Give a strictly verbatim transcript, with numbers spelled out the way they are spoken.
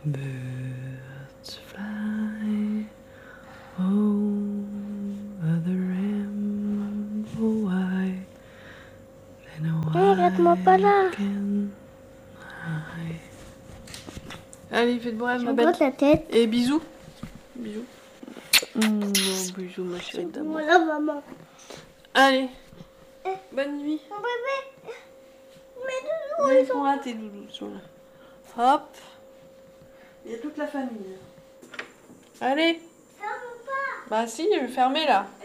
Birds fly over the rainbow white and a Regarde-moi pas là. can hide. Allez, faites-moi ma Je belle. la tête. Et bisous. Bisous. Mmh, bisous ma chérie d'amour. Voilà maman. Allez. Bonne nuit. Mon bébé. Mes doudous, Là, ils ils sont sont là, tes doudous. Ils sont là. Hop. Il y a toute la famille. Allez. Ferme pas. Bah si, fermez là.